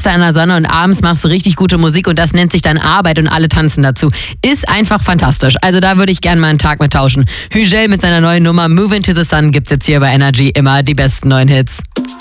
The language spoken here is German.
da in der Sonne und abends machst du richtig gute Musik und das nennt sich dann Arbeit und alle tanzen dazu. Ist einfach fantastisch. Also da würde ich gerne mal einen Tag mit tauschen. Hügel mit seiner neuen Nummer Move Into the Sun gibt's jetzt hier bei Energy immer die besten neuen Hits.